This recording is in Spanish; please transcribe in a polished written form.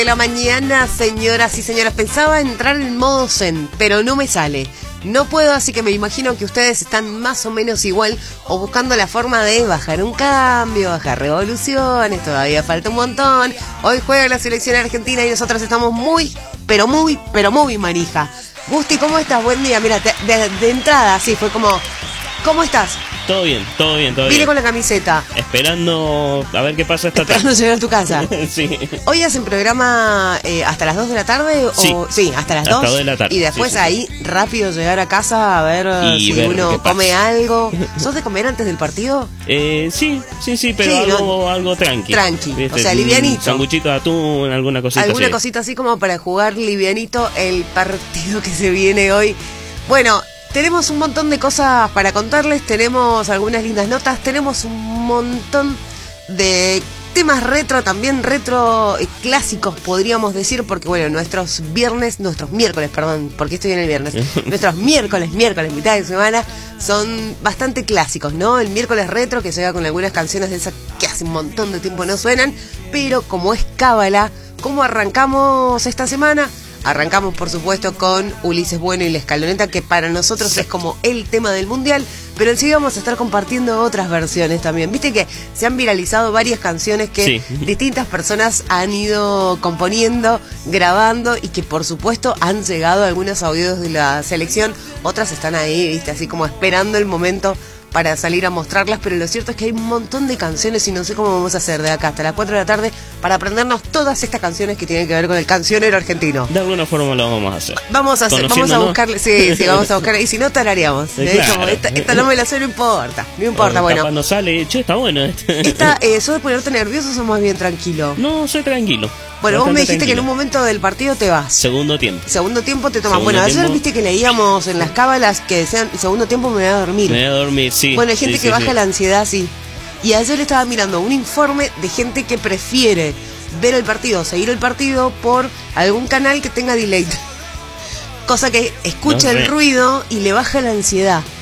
De la mañana, señoras y señores, pensaba entrar en modo zen, pero no me sale. No puedo, así que me imagino que ustedes están más o menos igual o buscando la forma de bajar un cambio, bajar revoluciones, todavía falta un montón. Hoy juega la selección argentina y nosotros estamos muy manija. Gusti, ¿cómo estás? Buen día. Mira, de entrada, sí, fue como, ¿cómo estás? Todo bien. Vine con la camiseta. Esperando a ver qué pasa esta tarde. Esperando llegar a tu casa. Sí. ¿Hoy hacen programa hasta las 2 de la tarde? Sí. Sí, hasta las 2. Hasta 2 de la tarde. Y después sí. ahí, rápido llegar a casa a ver si ver uno come algo. ¿Sos de comer antes del partido? Sí, pero Sí, algo tranqui. Tranqui, o sea, livianito. Sanguchito de atún, alguna cosita Alguna así. cosita así como para jugar livianito el partido que se viene hoy. Bueno, tenemos un montón de cosas para contarles, tenemos algunas lindas notas, tenemos un montón de temas retro, también retro clásicos podríamos decir, porque bueno, nuestros miércoles, porque estoy en el viernes, nuestros miércoles, mitad de semana, son bastante clásicos, ¿no? El miércoles retro que llega con algunas canciones de esas que hace un montón de tiempo no suenan, pero como es cábala, ¿cómo arrancamos esta semana? Arrancamos, por supuesto, con Ulises Bueno y La Escaloneta, que para nosotros es como el tema del mundial, pero enseguida vamos a estar compartiendo otras versiones también. Viste que se han viralizado varias canciones que distintas personas han ido componiendo, grabando y que, por supuesto, han llegado a algunos audios de la selección. Otras están ahí, viste, así como esperando el momento para salir a mostrarlas, pero lo cierto es que hay un montón de canciones y no sé cómo vamos a hacer de acá hasta las 4 de la tarde para aprendernos todas estas canciones que tienen que ver con el cancionero argentino. De alguna forma lo vamos a hacer. Vamos a buscarle, sí, vamos a buscar, y si no tarareamos. Claro. Esta no me la sé, no importa, bueno. Cuando sale, está bueno. ¿Sos de ponerte nervioso o sos más bien tranquilo? No, soy tranquilo. Bueno, vos me dijiste tranquilo. Que en un momento del partido te vas. Segundo tiempo Te tomas. Bueno, ayer viste que leíamos en las cábalas que decían, segundo tiempo me voy a dormir. Sí. Bueno, hay gente que baja la ansiedad, sí. Y ayer estaba mirando un informe de gente que prefiere ver el partido, seguir el partido por algún canal que tenga delay. Cosa que escucha el ruido y le baja la ansiedad.